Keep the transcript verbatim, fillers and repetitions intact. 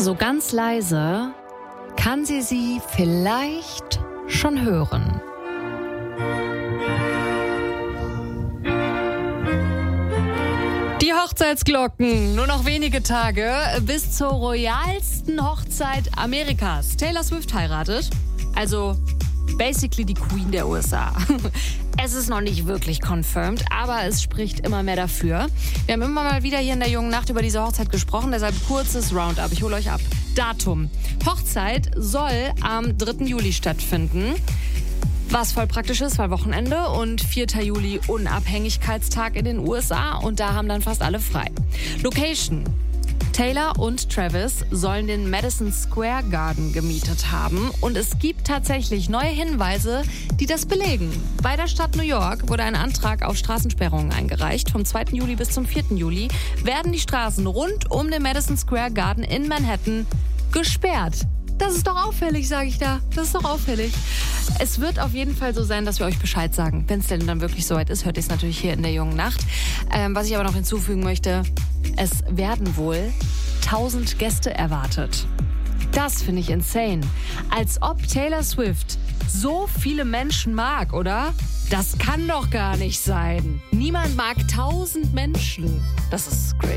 So ganz leise kann sie sie vielleicht schon hören. Die Hochzeitsglocken. Nur noch wenige Tage bis zur royalsten Hochzeit Amerikas. Taylor Swift heiratet. Also basically die Queen der U S A. Es ist noch nicht wirklich confirmed, aber es spricht immer mehr dafür. Wir haben immer mal wieder hier in der Jungen Nacht über diese Hochzeit gesprochen, deshalb kurzes Roundup. Ich hole euch ab. Datum. Hochzeit soll am dritten Juli stattfinden. Was voll praktisch ist, weil Wochenende und vierter Juli Unabhängigkeitstag in den U S A und da haben dann fast alle frei. Location. Taylor und Travis sollen den Madison Square Garden gemietet haben und es gibt tatsächlich neue Hinweise, die das belegen. Bei der Stadt New York wurde ein Antrag auf Straßensperrungen eingereicht. Vom zweiten Juli bis zum vierten Juli werden die Straßen rund um den Madison Square Garden in Manhattan gesperrt. Das ist doch auffällig, sage ich da. Das ist doch auffällig. Es wird auf jeden Fall so sein, dass wir euch Bescheid sagen. Wenn es denn dann wirklich soweit ist, hört ihr es natürlich hier in der Jungen Nacht. Ähm, was ich aber noch hinzufügen möchte, es werden wohl tausend Gäste erwartet. Das finde ich insane. Als ob Taylor Swift so viele Menschen mag, oder? Das kann doch gar nicht sein. Niemand mag tausend Menschen. Das ist crazy.